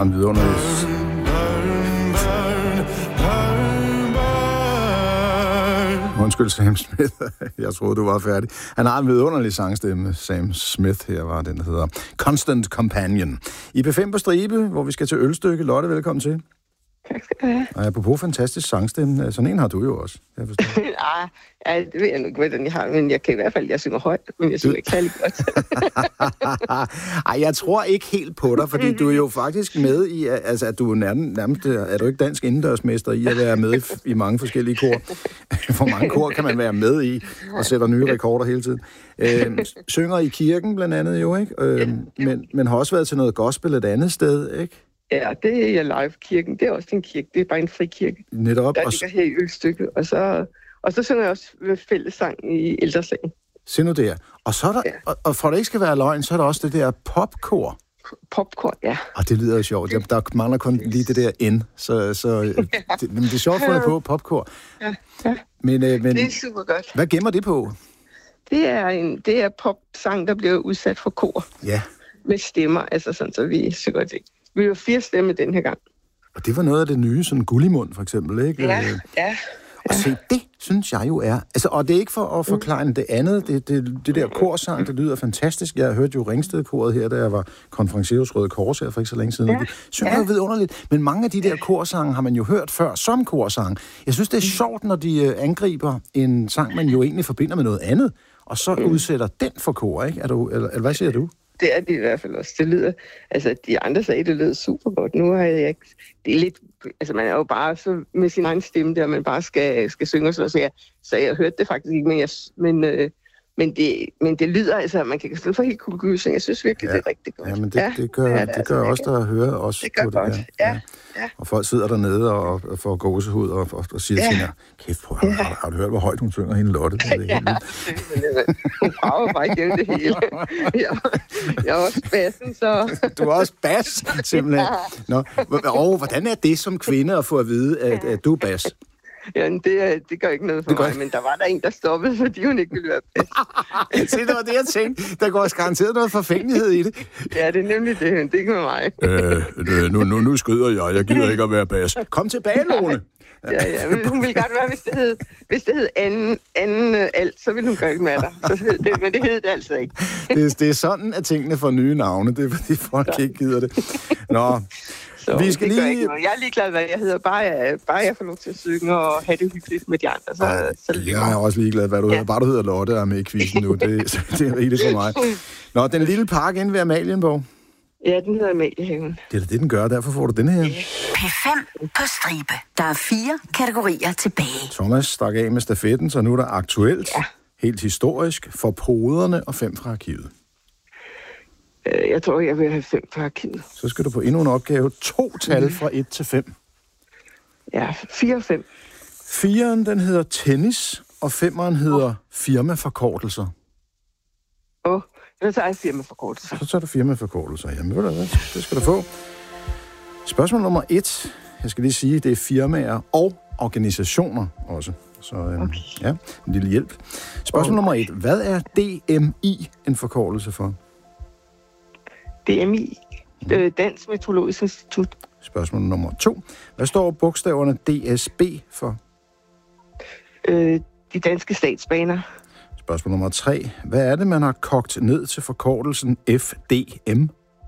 en vidunderlig... Undskyld, Sam Smith. Jeg troede, du var færdig. Han har en vidunderlig sangstemme. Sam Smith her var den, der hedder Constant Companion. I P5 på stribe, hvor vi skal til Ølstykke. Lotte, velkommen til. Tak skal du have. Og apropos fantastisk sangstemme. Sådan en har du jo også. Jeg Nej, det ved jeg nu ikke, hvordan jeg har, men jeg kan i hvert fald, jeg synger højt, men jeg synger ikke særlig godt. Ej, jeg tror ikke helt på dig, fordi du er jo faktisk med i, altså at du er nærmest, er du ikke dansk indendørsmester i at være med i mange forskellige kor? Hvor mange kor kan man være med i og sætter nye rekorder hele tiden? Synger i kirken blandt andet jo, ikke? Men har også været til noget gospel et andet sted, ikke? Ja, det er jeg live-kirken. Det er også en kirke. Det er bare en frikirke. Netop. Der ligger her i Ølstykke. Og så synger jeg også fællessang i ældresagen. Se nu der. Og så er der, og for at det ikke skal være løgn, så er der også det der popkor. Popkor, ja. Og det lyder jo sjovt. Der mangler kun lige det der N. Men det er sjovt fundet på, popkor. Ja. Men, det er super godt. Hvad gemmer det på? Det er popsang, der bliver udsat for kor. Ja. Med stemmer, altså sådan, så vi synger det. Vi var 4 stemmer den her gang. Og det var noget af det nye, sådan Gullimund for eksempel, ikke? Ja. Og se, det synes jeg jo er... Altså, og det er ikke for at forklare det andet. Det der korsang, det lyder fantastisk. Jeg hørte jo Ringsted-koret her, da jeg var konferencier hos Røde Kors her for ikke så længe siden. Det synger jo vidunderligt. Men mange af de der korsange har man jo hørt før som korsang. Jeg synes, det er sjovt, når de angriber en sang, man jo egentlig forbinder med noget andet, og så udsætter den for kor, ikke? Eller hvad siger du? Det er det i hvert fald også. Det lyder, altså de andre sagde, det lød super godt. Nu har jeg ikke, det er lidt, altså man er jo bare så med sin egen stemme der, man bare skal synge, så jeg hørte det faktisk ikke, men det lyder, altså man kan stille for helt kuldegysing. Jeg synes virkelig, det er rigtig godt. Ja, men det gør også, der hører også det gør på godt. Det her. Ja. Og folk sidder dernede og får gåsehud og siger til hende, kæft på, har du hørt, hvor højt hun synger hende Lotte? Hun brager bare igennem det hele. Jeg er også bassen, så... Du er også bas, simpelthen. Nå, hvordan er det som kvinde at få at vide, at du er bas? Ja, det gør ikke noget for mig, men der var der en, der stoppede, fordi hun ikke ville være bas. Se, det var det, jeg tænkte. Der går også garanteret noget forfængelighed i det. Ja, det er nemlig det. Det er ikke med mig. Nu skyder jeg. Jeg gider ikke at være bas. Kom tilbage, Lone. Ja, men hun ville godt være, hvis det hed anden alt, så ville hun gøre ikke med dig. Men det hed det altså ikke. Det er sådan, at tingene får nye navne. Det er, fordi folk ikke gider det. Nå, så vi skal lige... Jeg er ligeglad, hvad jeg hedder. Bare jeg får lov til at synge og have det hyggeligt med de andre. Så jeg er også ligeglad, hvad du hedder. Bare du hedder Lotte og er med i quizzen nu. Det er rigeligt for mig. Nå, den lille park inde ved Amalienborg. Ja, den hedder Amaliehaven. Det er det, den gør. Derfor får du den her. P5 på stribe. Der er 4 kategorier tilbage. Thomas stak af med stafetten, så nu er der aktuelt, helt historisk, for poderne og 5 fra arkivet. Jeg tror, jeg vil have 5 fra arkivet. Så skal du på endnu en opgave. 2 tal fra 1 til 5. Ja, 4 og 5. 4'eren, den hedder tennis, og 5'eren hedder firmaforkortelser. Så tager jeg firmaforkortelser. Så tager du firmaforkortelser. Jamen, ved du hvad? Det skal du få. Spørgsmål nummer 1. Jeg skal lige sige, det er firmaer og organisationer også. Så ja, en lille hjælp. Spørgsmål nummer 1. Hvad er DMI en forkortelse for? DMI. Dansk Meteorologisk Institut. Spørgsmål nummer 2. Hvad står bogstaverne DSB for? De danske statsbaner. Spørgsmål nummer 3. Hvad er det, man har kogt ned til forkortelsen FDM?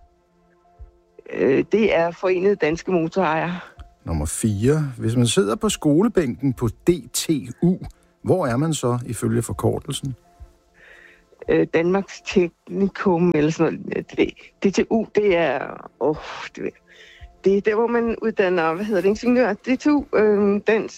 Det er Forenede Danske Motorejere. Nummer 4. Hvis man sidder på skolebænken på DTU, hvor er man så ifølge forkortelsen? Danmarks Teknikum, eller sådan noget. DTU, det er... det er der, hvor man uddanner, ingeniør. DTU, dansk...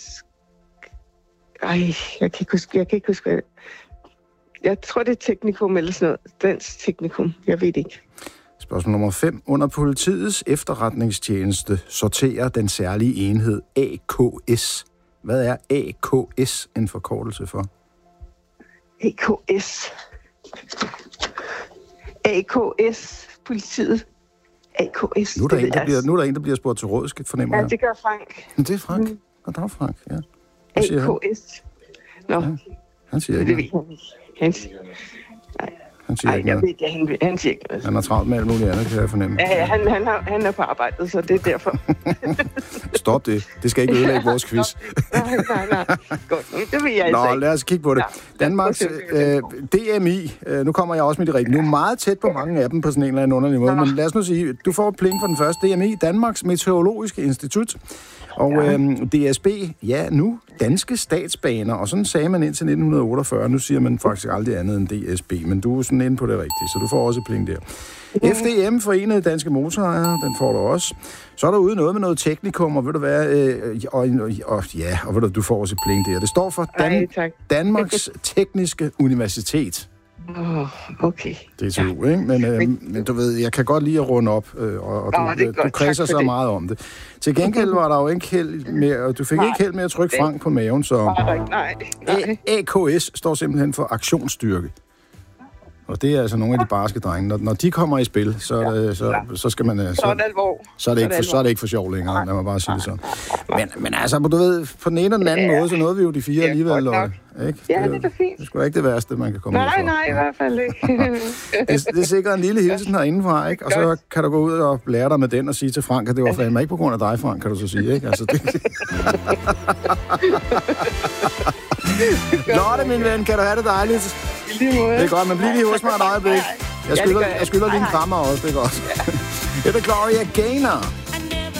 jeg kan ikke huske, jeg tror, det er teknikum eller sådan noget. Dansk teknikum, jeg ved ikke. Spørgsmål nummer 5. Under politiets efterretningstjeneste sorterer den særlige enhed AKS. Hvad er AKS en forkortelse for? AKS, politiet. AKS. Nu er der en, der bliver spurgt til råd, fornemmer jeg. Ja, det gør Frank. Det er Frank. Og der er Frank, ja. AKS. Nå. Ja, han siger ikke. Det ved han ikke. Han siger ikke jeg noget. ved ikke, han siger ikke noget. Han er travlt med alt muligt andet, kan jeg fornemme. Ja, han er på arbejdet, så det er derfor. Stop det. Det skal ikke ødelægge vores quiz. Nej. Godt, det vil jeg altså Nå, ikke. lad os kigge på det. Ja, Danmarks DMI, nu kommer jeg også med det rigtige. Nu er meget tæt på mange af dem på sådan en eller anden underlig måde, men lad os nu sige, du får et pling for den første. DMI, Danmarks Meteorologiske Institut. Og DSB, ja, nu Danske Statsbaner, og sådan sagde man indtil 1948. Nu siger man faktisk aldrig andet end DSB, men du er sådan inde på det rigtige, så du får også et pling der. FDM, Forenede Danske Motorejere, den får du også. Så er der ude noget med noget teknikum, og ved du hvad, du får også et pling der. Det står for Danmarks Tekniske Universitet. Okay. Det er DTU, ikke? Men du ved, jeg kan godt lide at runde op, og du kredser så meget om det. Til gengæld var der jo ikke held med, og du fik ikke held med at trykke Frank på maven, så Nej. AKS står simpelthen for aktionsstyrke. Og det er altså nogle af de barske drenge. Når de kommer i spil, så skal man... Så er det alvor. Så er det ikke for sjov længere, lad mig bare sige det sådan. Men altså, du ved, på den ene og den anden måde, så nåede vi jo de 4 alligevel. Ikke? Ja, det er fint. Det er sgu ikke det værste, man kan komme ud for. Nej, i hvert fald ikke. Det er sikkert en lille hilsen herindefra, ikke? Og så kan du gå ud og lære dig med den og sige til Frank, at det var fandme ikke på grund af dig, Frank, kan du så sige, ikke? Altså, det... Lotte, min ven, kan du have det dejligt? Det er godt, men bliv lige hos mig et øjeblik. Jeg skylder lige en krammer også, det er godt. Det er Gloria Gaynor.